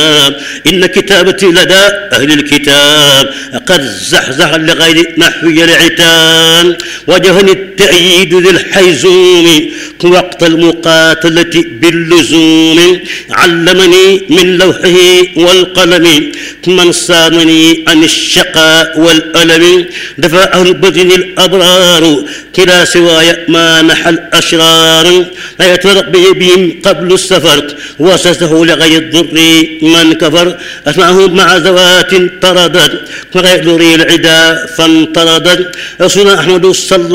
إن كتابتي لدى أهل الكتاب قد زحزح لغير نحوي العتاب وجهني التأييد ذي الحيزوم وقت المقاتلة باللزوم علمني من لوحه والقلم من صانني عن الشقاء والألم دفع أهل بدن الأبرار كلا سواي ما نحى الأشرار لا يتفرق بهم قبل السفر وسسه لغير الضر من كفر أسمعه مع زوات طردت وغير العدا فانطردت رسول أحمد صلى